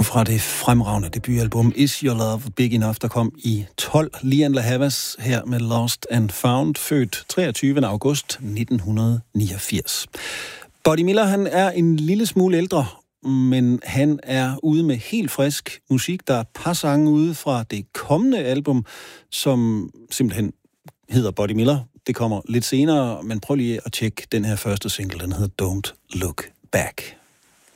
fra det fremragende debutalbum Is Your Love Big Enough, der kom i 12. Lianne La Havas her med Lost and Found, født 23. august 1989. Buddy Miller, han er en lille smule ældre, men han er ude med helt frisk musik. Der er et par sange ude fra det kommende album, som simpelthen hedder Buddy Miller. Det kommer lidt senere, men prøv lige at tjekke den her første single, den hedder Don't Look Back.